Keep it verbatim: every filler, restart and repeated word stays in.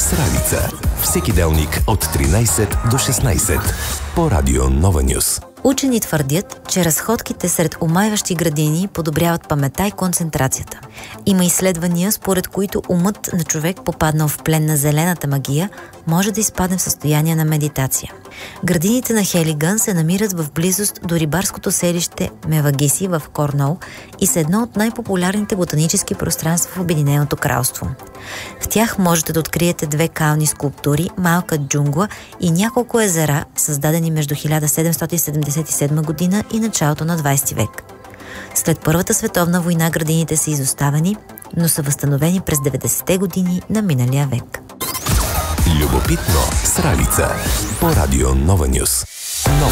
с Ралица. Всеки делник от тринайсет до шестнайсет по Радио Нова Нюс. Учени твърдят, че разходките сред омайващи градини подобряват паметта и концентрацията. Има изследвания, според които умът на човек, попаднал в плен на зелената магия, може да изпадне в състояние на медитация. Градините на Хелиган се намират в близост до рибарското селище Мевагиси в Корнуол и са едно от най-популярните ботанически пространства в Обединеното кралство. В тях можете да откриете две кални скулптури, малка джунгла и няколко езера, създадени между хиляда седемстотин седемдесет и седма година и началото на двайсети век. След Първата световна война градините са изоставени, но са възстановени през деветдесетте години на миналия век. Любопитно с Ралица по Радио Нова Нюс.